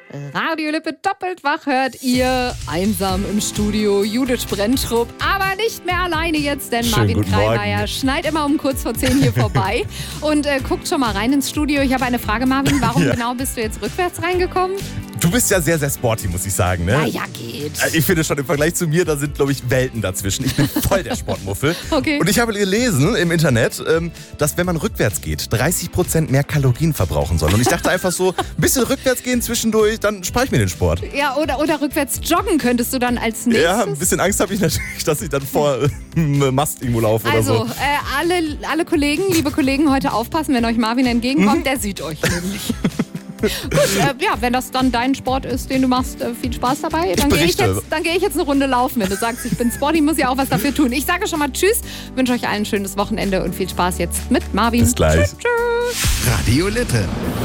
Radio Lippe doppelt wach hört ihr. Einsam im Studio Judith Brentrup, aber nicht mehr alleine jetzt, denn Schönen Marvin guten Kreimeier Morgen. schneit immer um kurz vor 10 hier vorbei und guckt schon mal rein ins Studio. Ich habe eine Frage, Marvin, warum genau bist du jetzt rückwärts reingekommen? Du bist ja sehr, sehr sporty, muss ich sagen, ne? Ja, geht. Ich finde schon, im Vergleich zu mir, da sind, glaube ich, Welten dazwischen. Ich bin voll der Sportmuffel. Okay. Und ich habe gelesen im Internet, dass wenn man rückwärts geht, 30% mehr Kalorien verbrauchen soll. Und ich dachte einfach so, ein bisschen rückwärts gehen zwischendurch, dann spare ich mir den Sport. Ja, oder rückwärts joggen könntest du dann als nächstes. Ja, ein bisschen Angst habe ich natürlich, dass ich dann vor einem Mast irgendwo laufe oder Also, so. alle Kollegen, liebe Kollegen, heute aufpassen, wenn euch Marvin entgegenkommt, der sieht euch nämlich. Gut, wenn das dann dein Sport ist, den du machst, viel Spaß dabei. Dann gehe ich jetzt eine Runde laufen, wenn du sagst, ich bin Sporty, muss ja auch was dafür tun. Ich sage schon mal Tschüss, wünsche euch allen ein schönes Wochenende und viel Spaß jetzt mit Marvin. Bis gleich. Tschüss. Radio Lippe.